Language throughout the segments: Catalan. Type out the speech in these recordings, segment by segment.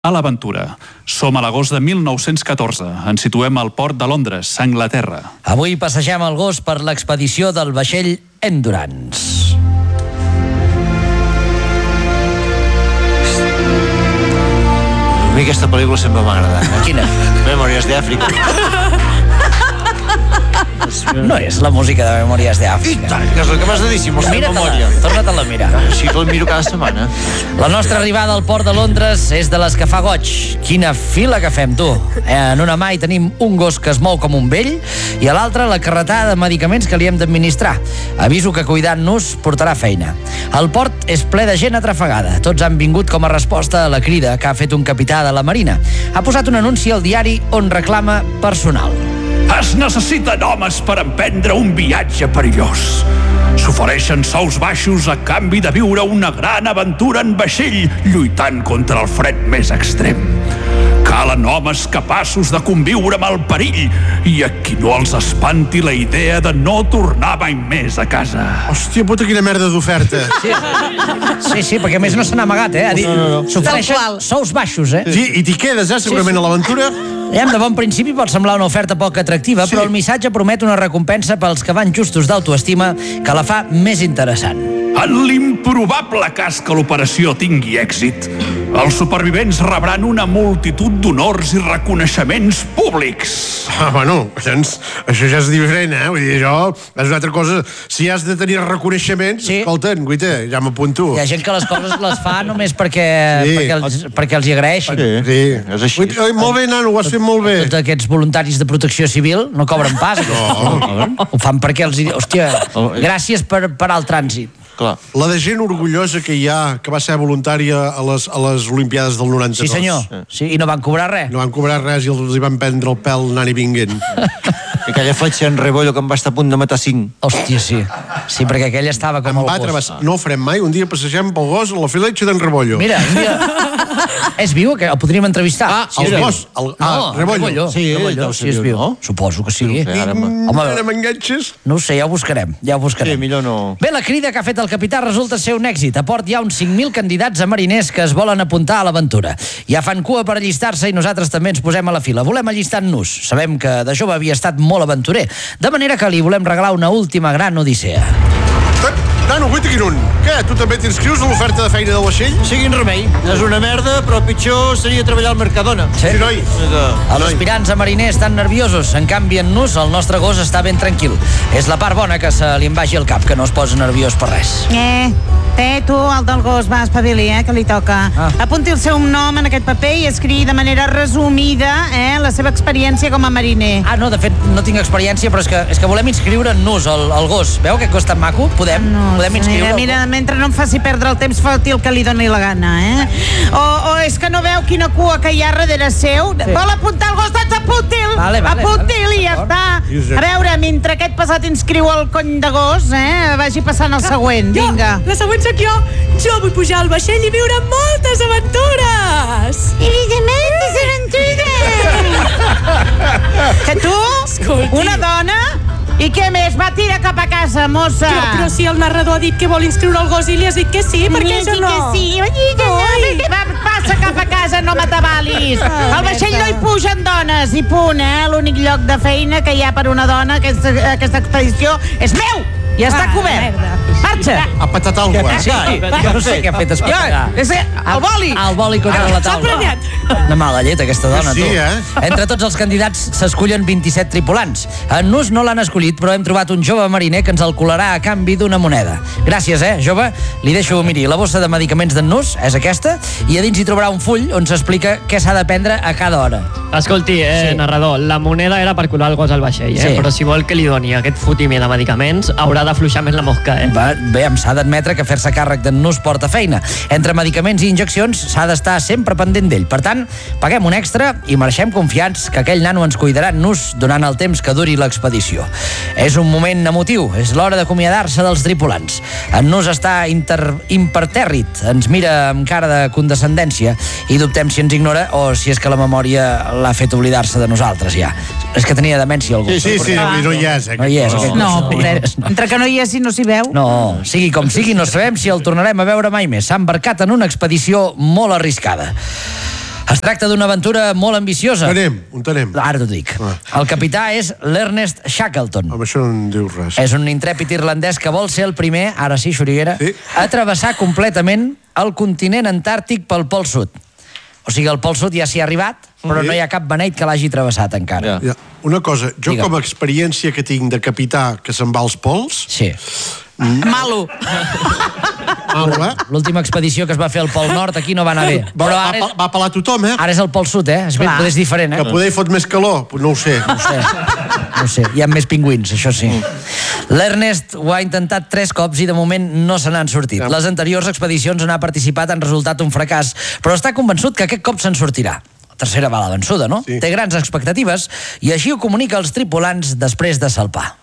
A l'aventura. Som a l'agost de 1914. Ens situem al port de Londres, Anglaterra. Avui passegem el gos per l'expedició del vaixell Endurance. A mi aquesta pel·lícula sempre m'ha agradat. Quina? Memòries d'Àfrica. No és la música de Memòries d'Àfrica. I tant, que és el que m'has de dir, si mos fem memòria. Torna-te-la a mirar. Així que el miro cada setmana. La nostra arribada al port de Londres és de les que fa goig. Quina fila que fem, tu. En una mà hi tenim un gos que es mou com un vell i a l'altra la carretada de medicaments que li hem d'administrar. Aviso que cuidant-nos portarà feina. El port és ple de gent atrafegada. Tots han vingut com a resposta a la crida que ha fet un capità de la Marina. Ha posat un anunci al diari on reclama personal. Es necessiten homes per emprendre un viatge perillós. S'ofereixen sous baixos a canvi de viure una gran aventura en vaixell lluitant contra el fred més extrem. Calen homes capaços de conviure amb el perill i a qui no els espanti la idea de no tornar mai més a casa. Hòstia puta, quina merda d'oferta. Sí, perquè a més no se n'ha amagat, Ha dit, s'ofereixen sous baixos, Sí, i t'hi quedes, segurament, a l'aventura. De bon principi pot semblar una oferta poc atractiva, però el missatge promet una recompensa pels que van justos d'autoestima que la fa més interessant. En l'improbable cas que l'operació tingui èxit, els supervivents rebran una multitud d'honors i reconeixements públics. Bueno, això ja és diferent, Vull dir, això és una altra cosa. Si has de tenir reconeixements, escolta'n, guaita, ja m'apunto. Hi ha gent que les coses les fa només perquè els hi agraeixen. Sí, és així. Molt bé, nano, ho has fet molt bé. Tots aquests voluntaris de protecció civil no cobren pas. Ho fan perquè els... Hòstia, gràcies per el trànsit. Clar. La de gent orgullosa que hi ha, que va ser voluntària a les Olimpiades del 92. Sí, senyor. Sí, i no van cobrar res. No van cobrar res i els hi van prendre el pèl anant i vinguent. I aquella fletxa en Rebollo que em va estar a punt de matar 5. Hòstia, sí. Sí, perquè aquell estava com el gos. No ho farem mai. Un dia passegem pel gos a la fletxa d'en Rebollo. Mira, un dia... És viu? El podríem entrevistar? El gos. Rebollo. Sí, és viu. Suposo que sí. Home, m'enganxes? No ho sé, ja ho buscarem. Sí, millor no. Bé, la crida que ha fet el capità resulta ser un èxit. A port hi ha uns 5.000 candidats a mariners que es volen apuntar a l'aventura. Ja fan cua per allistar-se i nosaltres també ens posem a la fila. Volem allistar-nos. Sabem que de jove havia estat molt aventurer. De manera que li volem regalar una última gran odissea. Nano, guaita quin un. Què, tu també t'inscrius a l'oferta de feina del vaixell? Siguin remei. És una merda, però pitjor seria treballar al Mercadona. Sí, noi. Els aspirants a mariners estan nerviosos. En canvi, en Nus, el nostre gos està ben tranquil. És la part bona que se li en vagi al cap, que no es posa nerviós per res. Tu, el del gos, va, espavili, que li toca. Apunti el seu nom en aquest paper i escrigui de manera resumida la seva experiència com a mariner. No, de fet, no tinc experiència, però és que volem inscriure en Nus, el gos. Veu que costa maco? Podem inscriure. Mira, mentre no em faci perdre el temps, foti el que li doni la gana, O és que no veu quina cua que hi ha darrere seu? Vol apuntar el gos? Doncs apunti'l! Apunti'l i ja està. A veure, mentre aquest passat inscriu el cony de gos, vagi passant el següent, vinga. La següent soc jo. Jo vull pujar al vaixell i viure moltes aventures. Moltes aventures! Que tu? Una dona? I què més? Va, tira cap a casa, mossa. Però si el narrador ha dit que vol inscriure el gos i li has dit que sí, per què jo no? Passa cap a casa, no m'atabalis. Al vaixell no hi pugen dones, i punt, L'únic lloc de feina que hi ha per una dona a aquesta expedició és meu! Ja està cobert. Marxa! Ha patat alguna cosa. No sé què ha fet escoltar. El boli! El boli contra la taula. Una mala llet, aquesta dona, tu. Entre tots els candidats s'escullen 27 tripulants. En Nus no l'han escollit, però hem trobat un jove mariner que ens el colarà a canvi d'una moneda. Gràcies, jove. Li deixo, miri, la bossa de medicaments d'en Nus és aquesta, i a dins hi trobarà un full on s'explica què s'ha de prendre a cada hora. Escolti, narrador, la moneda era per colar el gos al vaixell, però si vol que li doni aquest fotimer de medicaments, haurà d'afluixar més la mosca, Bé, em s'ha d'admetre que fer-se càrrec d'en Nus porta feina. Entre medicaments i injeccions s'ha d'estar sempre pendent d'ell. Per tant, paguem un extra i marxem confiants que aquell nano ens cuidarà en Nus durant el temps que duri l'expedició. És un moment emotiu, és l'hora d'acomiadar-se dels tripulants. En Nus està impertèrrit, ens mira amb cara de condescendència i dubtem si ens ignora o si és que la memòria l'ha fet oblidar-se de nosaltres ja. És que tenia demència algú. Sí, no hi és. No hi és. No, pobret. Entre que no hi és i no s'hi veu. No, sigui com sigui, no sabem si el tornarem a veure mai més. S'ha embarcat en una expedició molt arriscada. Es tracta d'una aventura molt ambiciosa. On anem? Ara t'ho dic. El capità és l'Ernest Shackleton. Amb això no en dius res. És un intrèpid irlandès que vol ser el primer, ara sí, Xuriguera, a travessar completament el continent antàrtic pel Pol Sud. O sigui, el Pol Sud ja s'hi ha arribat, però no hi ha cap beneit que l'hagi travessat encara. Una cosa, jo com a experiència que tinc de capità que se'n va als pols... Sí. Malo. L'última expedició que es va fer al Pol Nord aquí no va anar bé. Va pelar tothom, Ara és el Pol Sud, és diferent, Que poder hi fot més calor, no ho sé. No sé, hi ha més pingüins, això sí. L'Ernest ho ha intentat 3 cops i de moment no se n'han sortit. Les anteriors expedicions on ha participat han resultat un fracàs, però està convençut que aquest cop se'n sortirà. La tercera va la vençuda, no? Sí. Té grans expectatives i així ho comunica als tripulants després de salpar.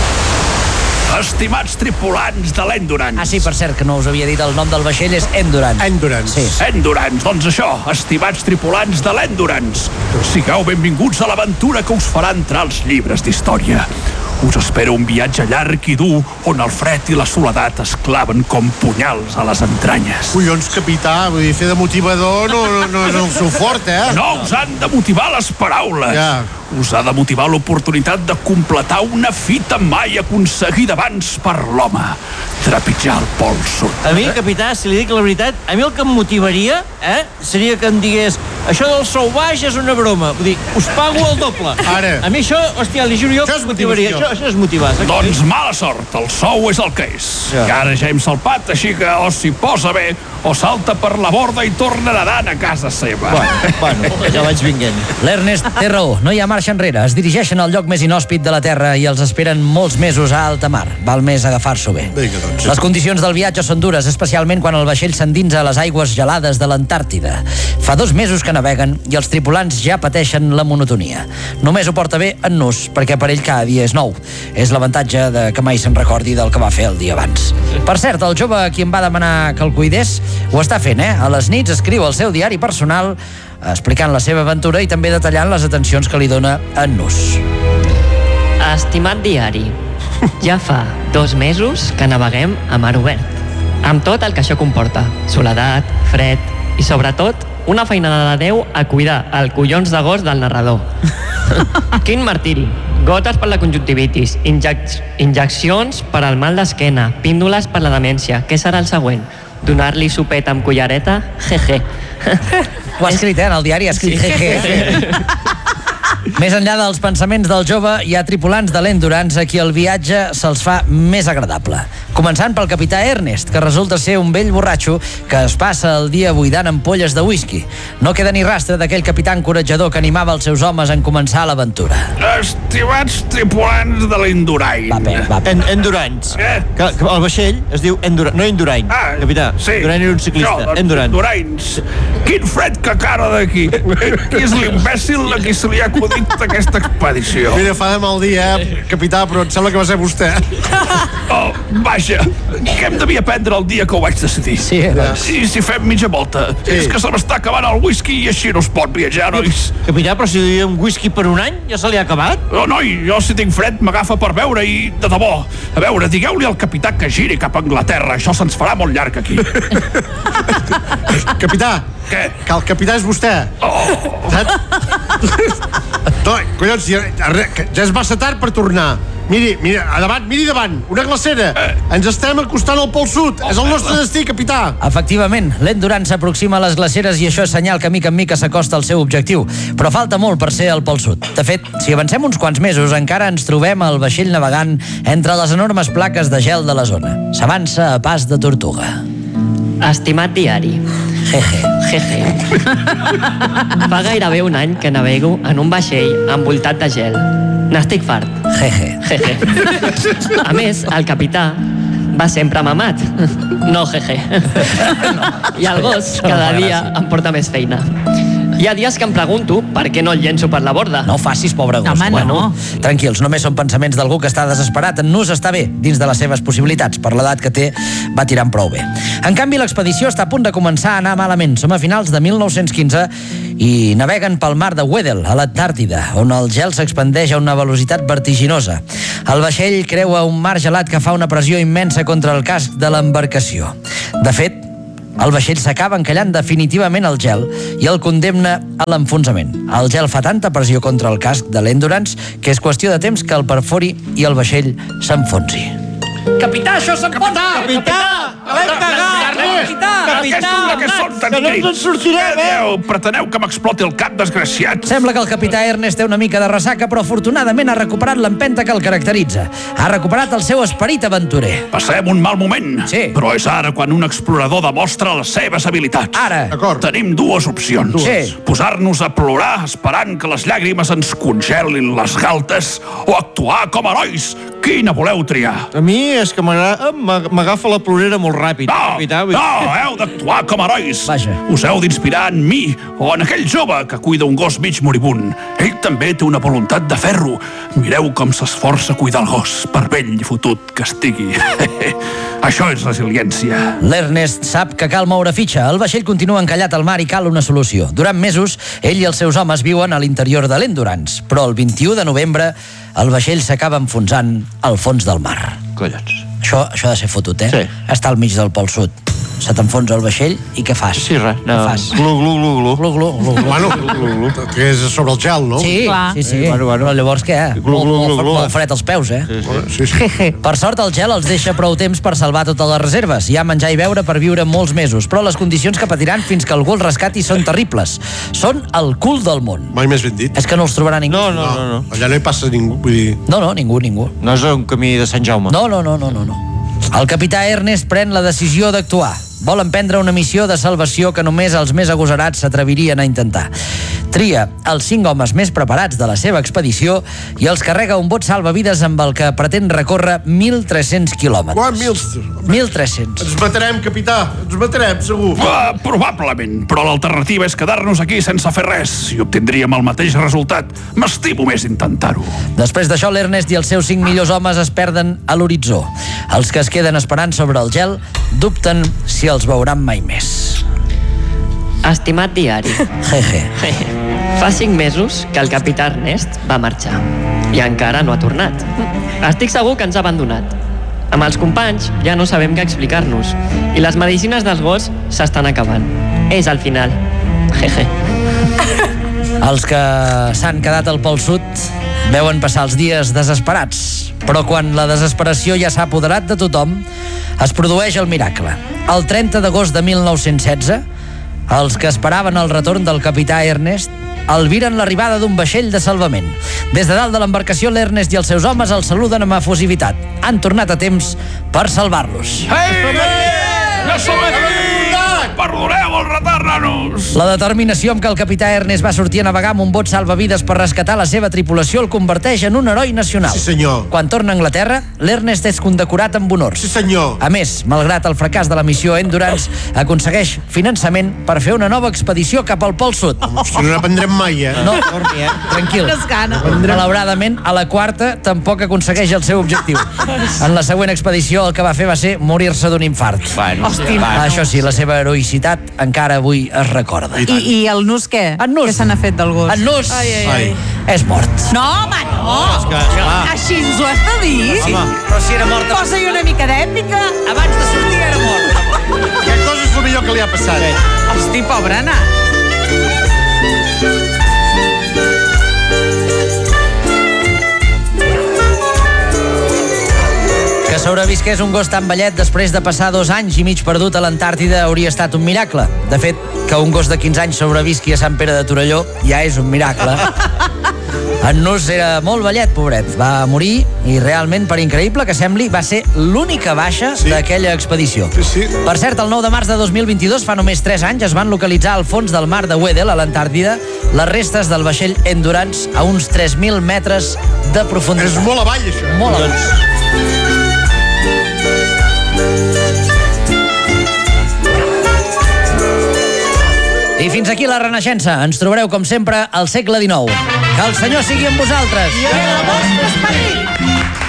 Estimats tripulants de l'Endurance. Sí, per cert, que no us havia dit el nom del vaixell, és Endurance. Endurance. Sí. Endurance, doncs això, estimats tripulants de l'Endurance. Sigueu benvinguts a l'aventura que us farà entrar als llibres d'història. Us espera un viatge llarg i dur on el fred i la soledat es claven com punyals a les entranyes. Collons, capità, vull dir, fer de motivador no és el seu fort, No us han de motivar les paraules. Us ha de motivar l'oportunitat de completar una fita mai aconseguida abans per l'home. Trepitjar el Pol Sud. A mi, capità, si li dic la veritat, a mi el que em motivaria, seria que em digués això del sou baix és una broma. Vull dir, us pago el doble. Ara. A mi això, hòstia, li juro jo que em motivaria. Això és motivar. Doncs mala sort, el sou és el que és. I ara ja hem salpat, així que o s'hi posa bé o salta per la borda i torna nedant a casa seva. Bueno, ja vaig vinguent. L'Ernest té raó, no hi ha marxa enrere. Es dirigeixen al lloc més inhòspit de la Terra i els esperen molts mesos a alta mar. Val més agafar-s'ho bé. Vinga, doncs. Les condicions del viatge són dures, especialment quan el vaixell s'endinsa a les aigües gelades de l'Antàrtida. Fa 2 mesos que naveguen i els tripulants ja pateixen la monotonia. Només ho porta bé en Nus, perquè per ell cada dia és nou. És l'avantatge de que mai se'n recordi del que va fer el dia abans. Per cert, el jove a qui em va demanar que el cuidés ho està fent, A les nits escriu el seu diari personal explicant la seva aventura i també detallant les atencions que li dona en Nus. Estimat diari, ja fa 2 mesos que naveguem a mar obert, amb tot el que això comporta: soledat, fred i, sobretot, una feinada de Déu a cuidar el collons de gos del narrador. Quin martiri! Gotes per la conjuntivitis, injeccions per al mal d'esquena, píndoles per la demència. Què serà el següent? Donar-li sopet amb cullereta? Jeje. Ho ha escrit, en el diari ha escrit jeje. Més enllà dels pensaments del jove, hi ha tripulants de l'Endurance a qui el viatge se'ls fa més agradable. Començant pel capità Ernest, que resulta ser un vell borratxo que es passa el dia buidant ampolles de whisky. No queda ni rastre d'aquell capità encoratjador que animava els seus homes en començar l'aventura. Estimats tripulants de l'Endurance. Endurance. Que el vaixell es diu Endurance, no Indurain, capità. Sí. Indurain era un ciclista. Endurance. Quin fred que cara d'aquí. Qui és l'imbècil a qui se li ha acudit aquesta expedició? Mira, fa de mal dia, capità, però em sembla que va ser vostè. Oh, vaja, què em devia prendre el dia que ho vaig decidir? Sí, I si fem mitja volta? És que se m'està acabant el whisky i així no es pot viatjar, nois. Capità, però si un whisky per un any ja se li ha acabat? Oh, noi, jo si tinc fred m'agafa per beure i, de debò, a veure, digueu-li al capità que giri cap a Anglaterra. Això se'ns farà molt llarg aquí. Capità, què? Que el capità és vostè. No, collons, ja és massa tard per tornar. Miri, miri davant, una glacera. Ens estem acostant al Pol Sud. És el nostre destí, capità. Efectivament, l'Endurance s'aproxima a les glaceres i això és senyal que mica en mica s'acosta al seu objectiu. Però falta molt per ser al Pol Sud. De fet, si avancem uns quants mesos, encara ens trobem al vaixell navegant entre les enormes plaques de gel de la zona. S'avança a pas de tortuga. Estimat diari, jeje. Fa gairebé un any que navego en un vaixell envoltat de gel. N'estic fart. Jeje. A més, el capità va sempre mamat. No, jeje. I el gos cada dia em porta més feina. Hi ha dies que em pregunto per què no el llenço per la borda. No ho facis, pobre gos. Home, no. Tranquils, només són pensaments d'algú que està desesperat. En Nus està bé, dins de les seves possibilitats. Per l'edat que té, va tirant prou bé. En canvi, l'expedició està a punt de començar a anar malament. Som a finals de 1915 i naveguen pel mar de Weddell, a l'Antàrtida, on el gel s'expandeix a una velocitat vertiginosa. El vaixell creua un mar gelat que fa una pressió immensa contra el casc de l'embarcació. De fet, el vaixell s'acaba encallant definitivament al gel i el condemna a l'enfonsament. El gel fa tanta pressió contra el casc de l'Endurance que és qüestió de temps que el perfori i el vaixell s'enfonsi. Capità, això s'enfonsa! Capità! L'hem cagat! Capità! Que són tan no ens en sortirem, Preteneu que m'exploti el cap, desgraciat? Sembla que el capità Ernest té una mica de ressaca, però afortunadament ha recuperat l'empenta que el caracteritza. Ha recuperat el seu esperit aventurer. Passem un mal moment, sí. Però és ara quan un explorador demostra les seves habilitats. Ara. Tenim dues opcions. Sí. Posar-nos a plorar esperant que les llàgrimes ens congelin les galtes o actuar com herois. Quina voleu triar? A mi és que m'agafa la plorera molt ràpid. No, heu d'actuar com herois. Vaja. Us heu d'inspirar en mi o en aquell jove que cuida un gos mig moribund. Ell també té una voluntat de ferro. Mireu com s'esforça a cuidar el gos, per vell i fotut que estigui. Això és resiliència. L'Ernest sap que cal moure fitxa. El vaixell continua encallat al mar i cal una solució. Durant mesos, ell i els seus homes viuen a l'interior de l'Endurance, però el 21 de novembre el vaixell s'acaba enfonsant al fons del mar. Collons. Això ha de ser fotut, eh? Sí. Està al mig del Pol Sud. Se t'enfonsa el vaixell i què fas? Sí, res. Què fas? Glu, glu, glu, glu. Glu, glu, glu, glu. Bueno, que és sobre el gel, no? Sí, Clar. sí. Bueno. Llavors què? Glu, glu, glu, glu. Molt fred als peus, eh? Sí. Per sort, el gel els deixa prou temps per salvar totes les reserves. Hi ha menjar i beure per viure molts mesos, però les condicions que patiran fins que algú els rescati són terribles. Són el cul del món. Mai més ben dit. És que no els trobarà ningú. No. Allà no hi passa ningú, vull dir... No, ningú. No és un camí de Sant Jaume. No. El capità Ernest pren la decisió d'actuar. Vol emprendre una missió de salvació que només els més agosarats s'atrevirien a intentar. Tria els 5 homes més preparats de la seva expedició i els carrega un bot salvavides amb el que pretén recórrer 1.300 quilòmetres. Quan? 1.300. Ens matarem, capità. Ens matarem, segur. Probablement, però l'alternativa és quedar-nos aquí sense fer res i obtindríem el mateix resultat. M'estimo més intentar-ho. Després d'això, l'Ernest i els seus 5 millors homes es perden a l'horitzó. Els que es queden esperant sobre el gel dubten si els veuran mai més. Estimat diari, Jeje. fa 5 mesos que el capità Ernest va marxar i encara no ha tornat. Estic segur que ens ha abandonat. Amb els companys ja no sabem què explicar-nos i les medicines dels gos s'estan acabant. És al final. Jeje. Els que s'han quedat al Pol Sud veuen passar els dies desesperats, però quan la desesperació ja s'ha apoderat de tothom, es produeix el miracle. El 30 d'agost de 1916, els que esperaven el retorn del capità Ernest albiren l'arribada d'un vaixell de salvament. Des de dalt de l'embarcació, l'Ernest i els seus homes els saluden amb efusivitat. Han tornat a temps per salvar-los. Ja som aquí! Perdoneu el retard, nanos! La determinació amb què el capità Ernest va sortir a navegar amb un bot salvavides per rescatar la seva tripulació el converteix en un heroi nacional. Sí, senyor. Quan torna a Anglaterra, l'Ernest és condecorat amb honors. Sí, senyor. A més, malgrat el fracàs de la missió Endurance, aconsegueix finançament per fer una nova expedició cap al Pol Sud. Hosti, no n'aprendrem mai, eh? No, tranquil. Malauradament, a la quarta tampoc aconsegueix el seu objectiu. En la següent expedició, el que va fer va ser morir-se d'un infart. Bueno, Això sí, la seva heroïcitat encara avui es recorda. I el nus què? En Nus. Què se n'ha fet del gos? En Nus Ai. és mort. No, home, no! clar. Així ens ho has de dir? Sí, però si era mort Posa-hi una mica d'èpica. abans de sortir era mort. Aquesta cosa és el millor que li ha passat. Hosti, pobre Anna. Que sobrevisqués un gos tan vellet després de passar 2 anys i mig perdut a l'Antàrtida hauria estat un miracle. De fet, que un gos de 15 anys sobrevisqui a Sant Pere de Torelló ja és un miracle. En Nus era molt vellet, pobret. Va morir i realment, per increïble que sembli, va ser l'única baixa d'aquella expedició. Sí. Per cert, el 9 de març de 2022, fa només 3 anys, es van localitzar al fons del mar de Weddell, a l'Antàrtida, les restes del vaixell Endurance a uns 3.000 metres de profunditat. És molt avall, això. Molt avall. I fins aquí la Renaixença. Ens trobareu, com sempre, al segle XIX. Que el Senyor sigui amb vosaltres. I el vostre esperit.